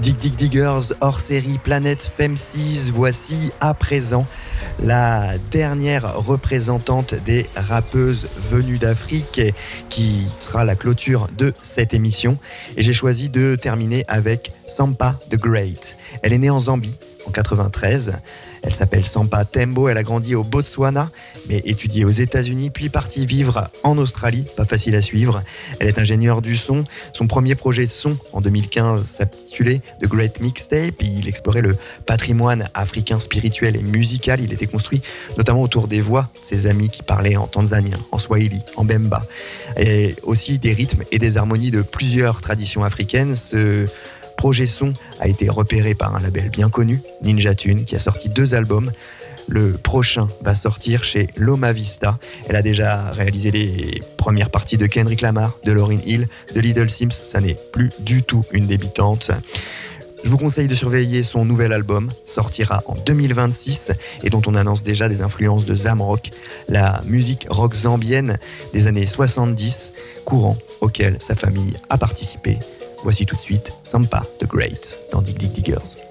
Dig Dig Diggers, hors série Planète Fem6, voici à présent la dernière représentante des rappeuses venues d'Afrique qui sera la clôture de cette émission. Et j'ai choisi de terminer avec Sampa the Great. Elle est née en Zambie en 93. Elle s'appelle Sampa Tembo, elle a grandi au Botswana, mais étudié aux États-Unis, puis partie vivre en Australie, pas facile à suivre. Elle est ingénieure du son. Son premier projet de son, en 2015, s'intitulait The Great Mixtape. Il explorait le patrimoine africain spirituel et musical. Il était construit notamment autour des voix de ses amis qui parlaient en tanzanien, en swahili, en bemba, et aussi des rythmes et des harmonies de plusieurs traditions africaines. Ce projet son a été repéré par un label bien connu, Ninja Tune, qui a sorti 2 albums. Le prochain va sortir chez Loma Vista. Elle a déjà réalisé les premières parties de Kendrick Lamar, de Lauryn Hill, de Little Sims. Ça n'est plus du tout une débutante. Je vous conseille de surveiller son nouvel album, sortira en 2026 et dont on annonce déjà des influences de Zamrock, la musique rock zambienne des années 70, courant auquel sa famille a participé. Voici tout de suite Sampa the Great dans Dig Dig Diggers.